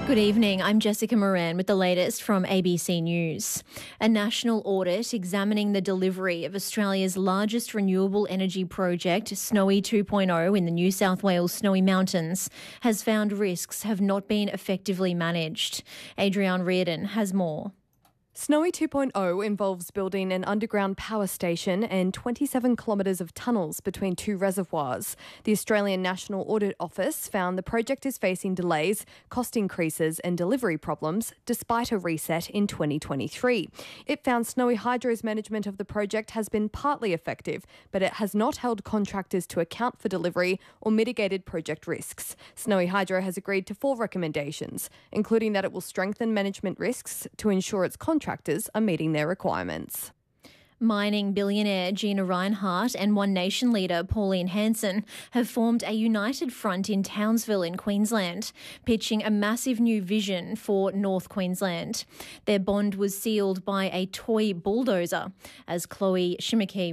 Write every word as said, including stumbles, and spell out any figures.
Good evening, I'm Jessica Moran with the latest from A B C News. A national audit examining the delivery of Australia's largest renewable energy project, Snowy two point oh in the New South Wales Snowy Mountains, has found risks have not been effectively managed. Adrienne Reardon has more. Snowy two point oh involves building an underground power station and twenty-seven kilometres of tunnels between two reservoirs. The Australian National Audit Office found the project is facing delays, cost increases and delivery problems despite a reset in twenty twenty-three. It found Snowy Hydro's management of the project has been partly effective, but it has not held contractors to account for delivery or mitigated project risks. Snowy Hydro has agreed to four recommendations, including that it will strengthen management risks to ensure its contractors are meeting their requirements. Mining billionaire Gina Rinehart and One Nation leader Pauline Hanson have formed a united front in Townsville in Queensland, pitching a massive new vision for North Queensland. Their bond was sealed by a toy bulldozer, as Chloe Shimaki